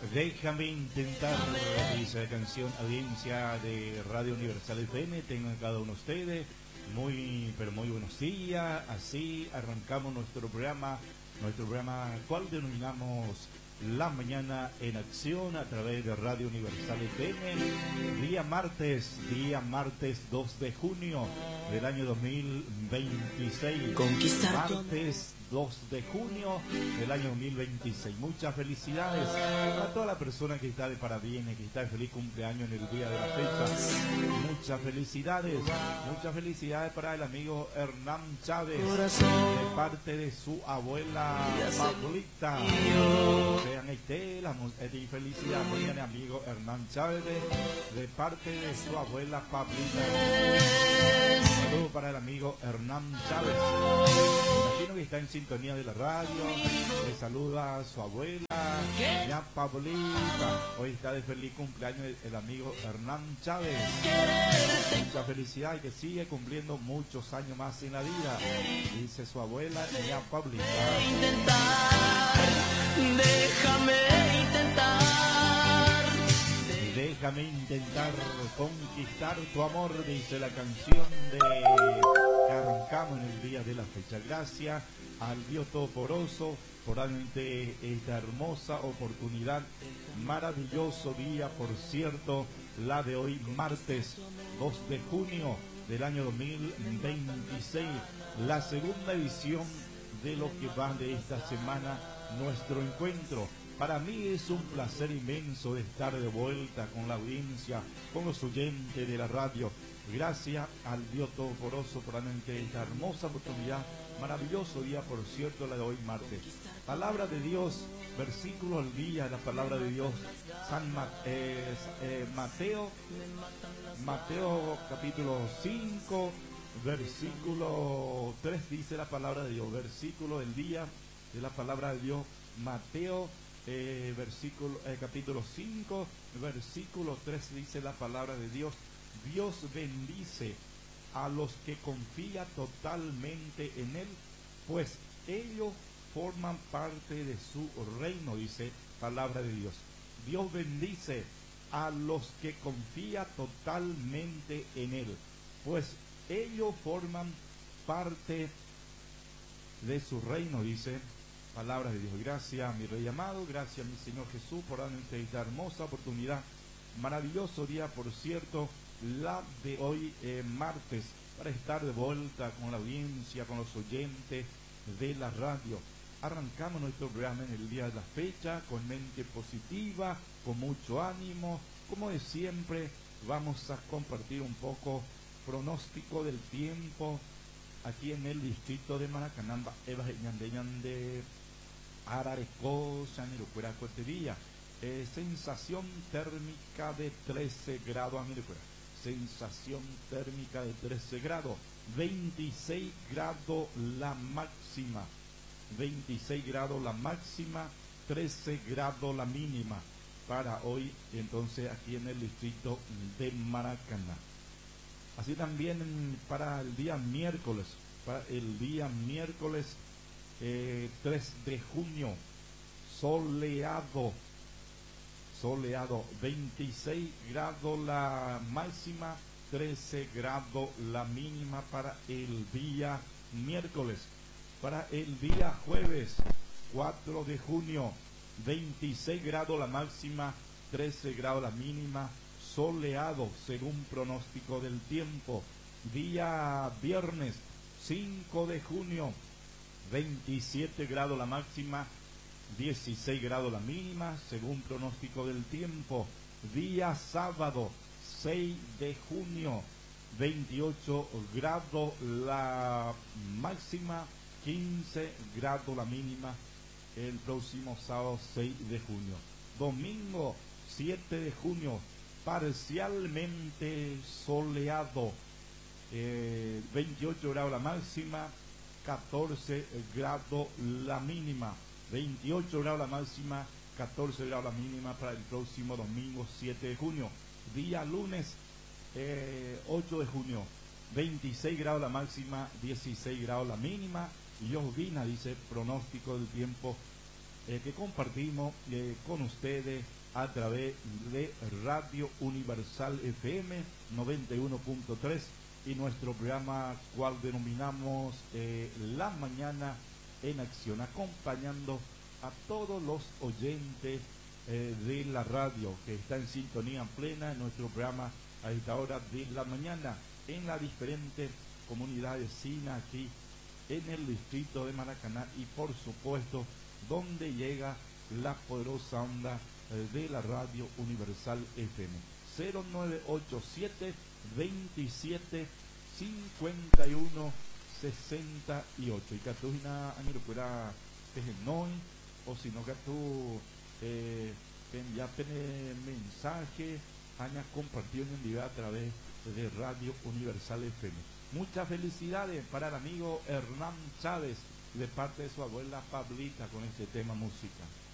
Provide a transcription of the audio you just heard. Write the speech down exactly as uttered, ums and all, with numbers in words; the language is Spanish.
Déjame intentar, dice la canción, audiencia de Radio Universal F M, tengan cada uno de ustedes muy, pero muy buenos días. Así arrancamos nuestro programa, nuestro programa cual denominamos La Mañana en Acción a través de Radio Universal F M, día martes, día martes dos de junio del año dos mil veintiséis. Conquistar martes dos de junio del año dos mil veintiséis. Muchas felicidades a toda la persona que está de parabienes, que está de feliz cumpleaños en el día de la fecha. Muchas felicidades, muchas felicidades para el amigo Hernán Chávez, de parte de su abuela Pablita. Sean este, la y felicidad para el amigo Hernán Chávez, de, de parte de su abuela Pablita. Un saludo para el amigo Hernán Chávez. Imagino que está en sintonía de la radio. Le saluda a su abuela, ya Pablita. Hoy está de feliz cumpleaños el, el amigo Hernán Chávez. Mucha felicidad y que sigue cumpliendo muchos años más en la vida, dice su abuela, ya Pablita. Déjame intentar. Déjame intentar conquistar tu amor, dice la canción de que arrancamos en el día de la fecha. Gracias al Dios Todopoderoso por darnos esta hermosa oportunidad. Maravilloso día, por cierto, la de hoy, martes dos de junio del año dos mil veintiséis. La segunda edición de lo que va de esta semana, nuestro encuentro. Para mí es un placer inmenso de estar de vuelta con la audiencia, con los oyentes de la radio. Gracias al Dios Todopoderoso por darnos esta hermosa oportunidad. Maravilloso día, por cierto, la de hoy, martes. Palabra de Dios, versículo al día, la palabra de Dios. San Ma eh, eh, Mateo, Mateo capítulo cinco, versículo tres, dice la palabra de Dios. Versículo del día de la palabra de Dios, Mateo Eh, versículo, eh, capítulo cinco, versículo tres, dice la palabra de Dios. Dios bendice a los que confían totalmente en Él, pues ellos forman parte de su reino, dice palabra de Dios. Dios bendice a los que confían totalmente en Él, pues ellos forman parte de su reino, dice palabra de Dios. Gracias, mi Rey amado, gracias, mi Señor Jesús, por darnos esta hermosa oportunidad. Maravilloso día, por cierto, la de hoy, eh, martes, para estar de vuelta con la audiencia, con los oyentes de la radio. Arrancamos nuestro programa en el día de la fecha, con mente positiva, con mucho ánimo. Como de siempre, vamos a compartir un poco pronóstico del tiempo aquí en el distrito de Maracanamba, Eva de Ararecó, Sanirucuera, Cotería. Eh, sensación térmica de trece grados, Sanirucuera. Sensación térmica de trece grados. veintiséis grados la máxima. veintiséis grados la máxima, trece grados la mínima para hoy, entonces, aquí en el distrito de Maracaná. Así también para el día miércoles, para el día miércoles eh, tres de junio, soleado, soleado, veintiséis grados la máxima, trece grados la mínima para el día miércoles. Para el día jueves, cuatro de junio, veintiséis grados la máxima, trece grados la mínima, soleado según pronóstico del tiempo. Día viernes, cinco de junio, veintisiete grados la máxima, dieciséis grados la mínima según pronóstico del tiempo. Día sábado, seis de junio, veintiocho grados la máxima, quince grados la mínima el próximo sábado seis de junio. Domingo siete de junio, parcialmente soleado, eh, veintiocho grados la máxima, catorce grados la mínima, veintiocho grados la máxima, catorce grados la mínima para el próximo domingo siete de junio. Día lunes eh, ocho de junio, veintiséis grados la máxima, dieciséis grados la mínima. Llovina, dice pronóstico del tiempo eh, que compartimos eh, con ustedes a través de Radio Universal F M noventa y uno punto tres y nuestro programa cual denominamos eh, La Mañana en Acción, acompañando a todos los oyentes eh, de la radio que está en sintonía plena en nuestro programa a esta hora de la mañana en las diferentes comunidades vecinas aquí en el distrito de Maracaná y por supuesto donde llega la poderosa onda eh, de la Radio Universal F M. Cero nueve ocho siete veintisiete cincuenta y uno sesenta y ocho y que tú na anirupura pejenoi o si no que tú eh, ya tiene mensaje haya compartido en vivo a través de Radio Universal F M. Muchas felicidades para el amigo Hernán Chávez de parte de su abuela Pablita con este tema música.